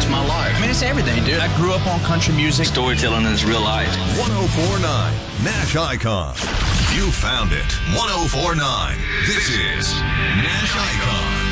It's my life. I mean, it's everything, dude. I grew up on country music. Storytelling is real life. 104.9 Nash Icon. You found it. 104.9. This is Nash Icon.